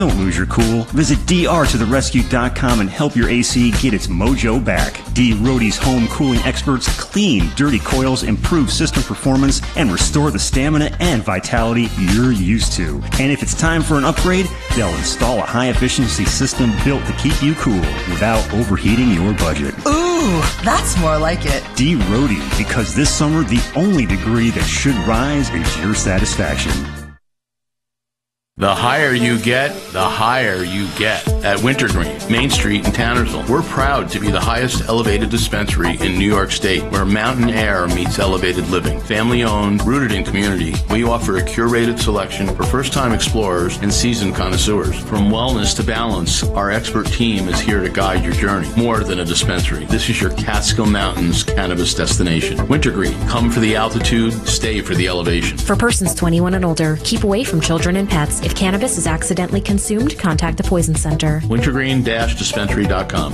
Don't lose your cool. Visit drtotherescue.com and help your AC get its mojo back. D. Rohde's home cooling experts clean dirty coils, improve system performance, and restore the stamina and vitality you're used to. And if it's time for an upgrade, they'll install a high-efficiency system built to keep you cool without overheating your budget. Ooh, that's more like it. D. Rohde, because this summer the only degree that should rise is your satisfaction. The higher you get, the higher you get. At Wintergreen, Main Street in Tannersville, we're proud to be the highest elevated dispensary in New York State, where mountain air meets elevated living. Family-owned, rooted in community, we offer a curated selection for first-time explorers and seasoned connoisseurs. From wellness to balance, our expert team is here to guide your journey. More than a dispensary, this is your Catskill Mountains cannabis destination. Wintergreen, come for the altitude, stay for the elevation. For persons 21 and older, keep away from children and pets. If cannabis is accidentally consumed, contact the Poison Center. Wintergreen-dispensary.com.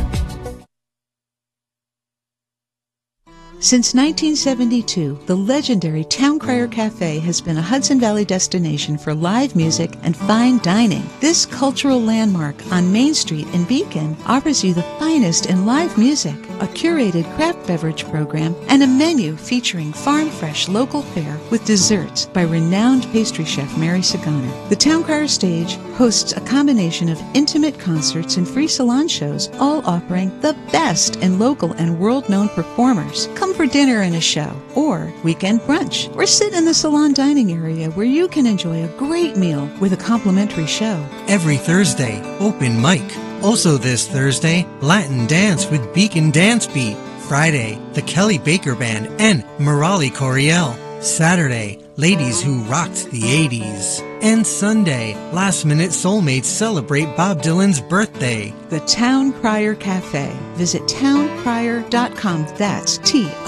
Since 1972, the legendary Town Crier Cafe has been a Hudson Valley destination for live music and fine dining. This cultural landmark on Main Street in Beacon offers you the finest in live music, a curated craft beverage program, and a menu featuring farm-fresh local fare with desserts by renowned pastry chef Mary Sagana. The Town Crier stage hosts a combination of intimate concerts and free salon shows, all offering the best in local and world-known performers. Come for dinner and a show, or weekend brunch, or sit in the salon dining area where you can enjoy a great meal with a complimentary show. Every Thursday, open mic. Also this Thursday, Latin dance with Beacon Dance Beat. Friday, the Kelly Baker Band and Morali Coriel. Saturday, ladies who rocked the 80s. And Sunday, Last Minute Soulmates celebrate Bob Dylan's birthday. The Town Crier Cafe. Visit towncrier.com. That's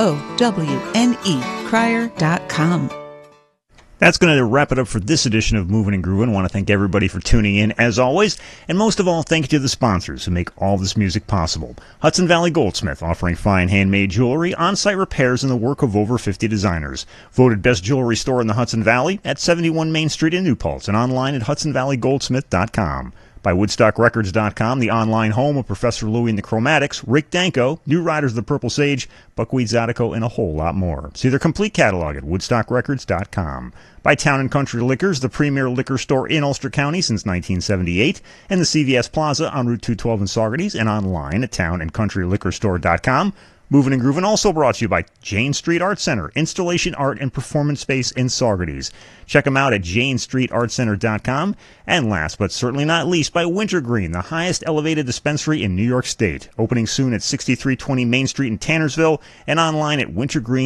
TOWNE crier.com. That's going to wrap it up for this edition of Moving and Groovin'. I want to thank everybody for tuning in, as always. And most of all, thank you to the sponsors who make all this music possible. Hudson Valley Goldsmith, offering fine handmade jewelry, on-site repairs, and the work of over 50 designers. Voted best jewelry store in the Hudson Valley at 71 Main Street in New Paltz and online at hudsonvalleygoldsmith.com. By WoodstockRecords.com, the online home of Professor Louie and the Chromatics, Rick Danko, New Riders of the Purple Sage, Buckwheat Zydeco, and a whole lot more. See their complete catalog at WoodstockRecords.com. By Town & Country Liquors, the premier liquor store in Ulster County since 1978, and the CVS Plaza on Route 212 in Saugerties, and online at townandcountryliquorstore.com. Moving and Groovin' also brought to you by Jane Street Art Center, installation art and performance space in Saugerties. Check them out at janestreetartcenter.com. And last but certainly not least, by Wintergreen, the highest elevated dispensary in New York State. Opening soon at 6320 Main Street in Tannersville and online at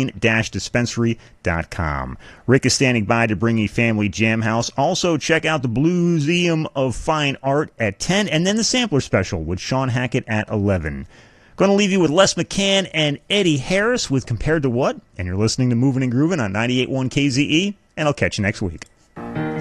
wintergreen-dispensary.com. Rick is standing by to bring you Family Jam House. Also, check out the Blueseum of Fine Art at 10 and then the Sampler Special with Sean Hackett at 11. Going to leave you with Les McCann and Eddie Harris with Compared to What? And you're listening to Moving and Groovin' on 98.1 KZE, and I'll catch you next week.